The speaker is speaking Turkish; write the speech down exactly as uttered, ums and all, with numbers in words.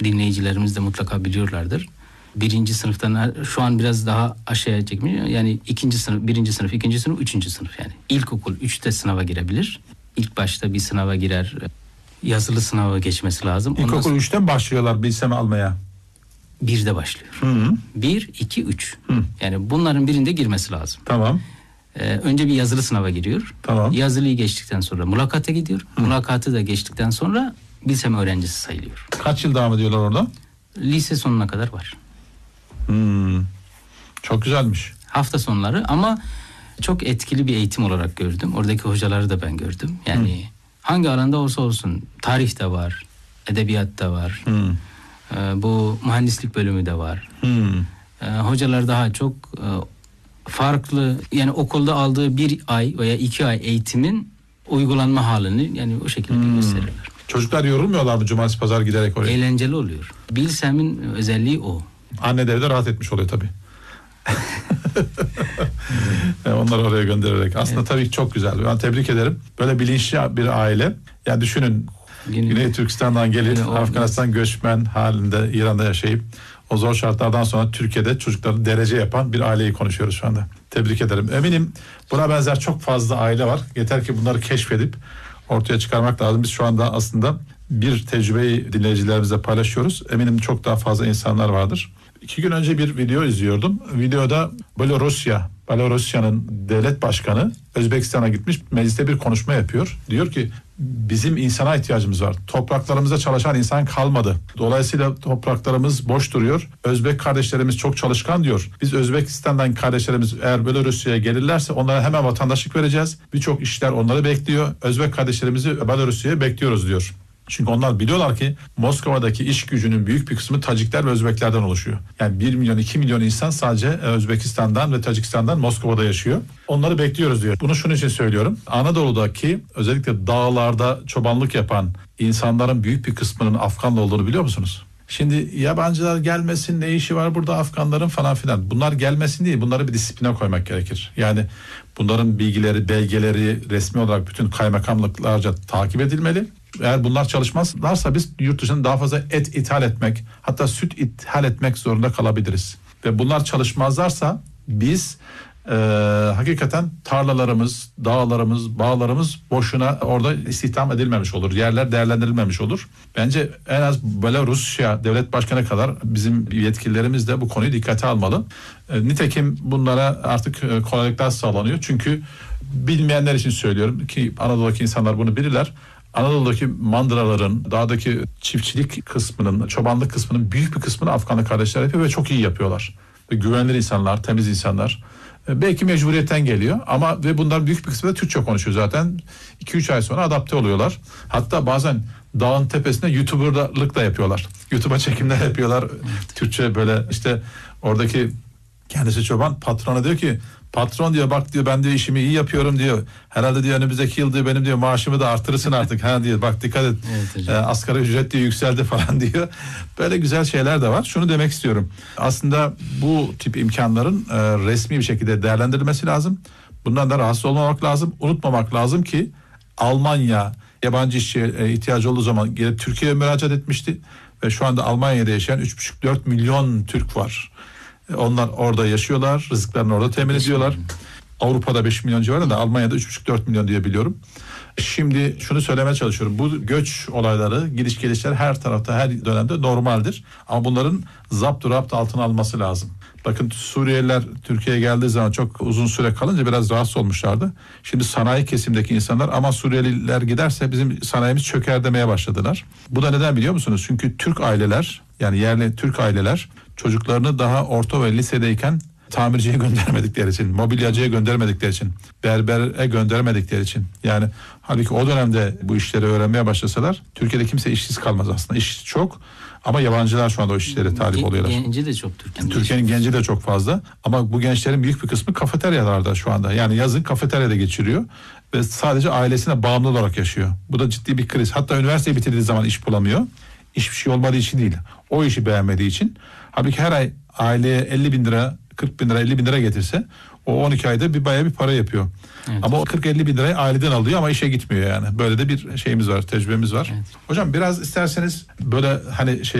dinleyicilerimiz de mutlaka biliyorlardır. Birinci sınıftan şu an biraz daha aşağıya çekmiyor. Yani ikinci sınıf, birinci sınıf, ikinci sınıf, üçüncü sınıf yani. İlkokul üçte sınava girebilir. İlk başta bir sınava girer. Yazılı sınava geçmesi lazım. İlkokul üçten başlıyorlar bilsem almaya. Birde başlıyor. Hı hı. Bir, iki, üç. Hı. Yani bunların birinde girmesi lazım. Tamam. Ee, önce bir yazılı sınava giriyor. Tamam. Yazılıyı geçtikten sonra mülakata gidiyor. Hı. Mülakatı da geçtikten sonra bilsem öğrencisi sayılıyor. Kaç yıl devam ediyorlar orada? Lise sonuna kadar var. Hmm. Çok güzelmiş. Hafta sonları ama çok etkili bir eğitim olarak gördüm. Oradaki hocaları da ben gördüm. Yani Hı. hangi alanda olsa olsun, tarih de var, edebiyat da var. Hı. Ee, bu mühendislik bölümü de var. Hı. Ee, hocalar daha çok e, farklı, yani okulda aldığı bir ay veya iki ay eğitimin uygulanma halini yani o şekilde hmm. gösterirler. Çocuklar yorulmuyorlar mı cumartesi pazar giderek oraya? Eğlenceli oluyor. Bilsem'in özelliği o. Anne de evde rahat etmiş oluyor tabii. yani onları oraya göndererek. Aslında evet. Tabii çok güzel. Ben tebrik ederim. Böyle bilinçli bir aile. Yani düşünün Güney, Güney Türkistan'dan gelip Afganistan göçmen halinde İran'da yaşayıp o zor şartlardan sonra Türkiye'de çocukları derece yapan bir aileyi konuşuyoruz şu anda. Tebrik ederim. Eminim buna benzer çok fazla aile var. Yeter ki bunları keşfedip ortaya çıkarmak lazım. Biz şu anda aslında bir tecrübeyi dinleyicilerimizle paylaşıyoruz. Eminim çok daha fazla insanlar vardır. İki gün önce bir video izliyordum. Videoda Belorusya, Belorusya'nın devlet başkanı Özbekistan'a gitmiş, mecliste bir konuşma yapıyor. Diyor ki bizim insana ihtiyacımız var. Topraklarımızda çalışan insan kalmadı. Dolayısıyla topraklarımız boş duruyor. Özbek kardeşlerimiz çok çalışkan diyor. Biz Özbekistan'dan kardeşlerimiz eğer Belorusya'ya gelirlerse onlara hemen vatandaşlık vereceğiz. Birçok işler onları bekliyor. Özbek kardeşlerimizi Belorusya'ya bekliyoruz diyor. Çünkü onlar biliyorlar ki Moskova'daki iş gücünün büyük bir kısmı Tacikler ve Özbeklerden oluşuyor. Yani bir milyon iki milyon insan sadece Özbekistan'dan ve Tacikistan'dan Moskova'da yaşıyor. Onları bekliyoruz diyor. Bunu şunun için söylüyorum. Anadolu'daki özellikle dağlarda çobanlık yapan insanların büyük bir kısmının Afganlı olduğunu biliyor musunuz? Şimdi yabancılar gelmesin, ne işi var burada Afganların falan filan. Bunlar gelmesin değil, bunları bir disipline koymak gerekir. Yani bunların bilgileri, belgeleri resmi olarak bütün kaymakamlıklarca takip edilmeli. Eğer bunlar çalışmazlarsa biz yurt dışına daha fazla et ithal etmek, hatta süt ithal etmek zorunda kalabiliriz. Ve bunlar çalışmazlarsa biz e, hakikaten tarlalarımız, dağlarımız, bağlarımız boşuna orada istihdam edilmemiş olur. Yerler değerlendirilmemiş olur. Bence en az Belarusya devlet başkanı kadar bizim yetkililerimiz de bu konuyu dikkate almalı. E, nitekim bunlara artık e, kolaylıklar sağlanıyor. Çünkü bilmeyenler için söylüyorum ki Anadolu'daki insanlar bunu bilirler. Anadolu'daki mandıraların, dağdaki çiftçilik kısmının, çobanlık kısmının büyük bir kısmını Afganlı kardeşler yapıyor ve çok iyi yapıyorlar. Ve güvenilir insanlar, temiz insanlar. Belki mecburiyetten geliyor ama ve bunlar büyük bir kısmı da Türkçe konuşuyor zaten. iki üç ay sonra adapte oluyorlar. Hatta bazen dağın tepesinde YouTuber'lık da yapıyorlar. YouTube'a çekimler yapıyorlar. Türkçe böyle işte oradaki kendisi çoban patrona diyor ki patron diyor bak diyor ben diyor işimi iyi yapıyorum diyor. Herhalde diyor önümüzdeki yıl diyor benim diyor maaşımı da artırırsın artık. Ha diyor bak dikkat et evet, e, asgari ücret diyor yükseldi falan diyor. Böyle güzel şeyler de var. Şunu demek istiyorum. Aslında bu tip imkanların e, resmi bir şekilde değerlendirilmesi lazım. Bundan da rahatsız olmamak lazım. Unutmamak lazım ki Almanya yabancı işçiye e, ihtiyacı olduğu zaman gelip Türkiye'ye müracaat etmişti. Ve şu anda Almanya'da yaşayan üç buçuk dört milyon Türk var. Onlar orada yaşıyorlar, rızıklarını orada temin ediyorlar. Avrupa'da beş milyon civarında, Almanya'da üç buçuk dört milyon diye biliyorum. Şimdi şunu söylemeye çalışıyorum. Bu göç olayları, gidiş gelişler her tarafta, her dönemde normaldir. Ama bunların zapt rapt altına alması lazım. Bakın Suriyeliler Türkiye'ye geldiği zaman çok uzun süre kalınca biraz rahatsız olmuşlardı. Şimdi sanayi kesimdeki insanlar ama Suriyeliler giderse bizim sanayimiz çöker demeye başladılar. Bu da neden biliyor musunuz? Çünkü Türk aileler, yani yerli Türk aileler çocuklarını daha orta ve lisedeyken tamirciye göndermedikleri için, mobilyacıya göndermedikleri için, berbere göndermedikleri için. Yani halbuki o dönemde bu işleri öğrenmeye başlasalar Türkiye'de kimse işsiz kalmaz aslında. İş çok ama yabancılar şu anda o işlere talip oluyorlar. Genci de çok Türkiye'nin. Türkiye'nin genci de çok fazla ama bu gençlerin büyük bir kısmı kafeteryalarda şu anda. Yani yazın kafeteryada geçiriyor ve sadece ailesine bağımlı olarak yaşıyor. Bu da ciddi bir kriz. Hatta üniversiteyi bitirdiği zaman iş bulamıyor. Hiçbir şey olmadığı için değil. O işi beğenmediği için. Halbuki her ay aileye elli bin lira, kırk bin lira, elli bin lira getirse o on iki ayda bir bayağı bir para yapıyor. Evet. Ama o kırk elli bin lirayı aileden alıyor ama işe gitmiyor yani. Böyle de bir şeyimiz var, tecrübemiz var. Evet. Hocam biraz isterseniz böyle hani şey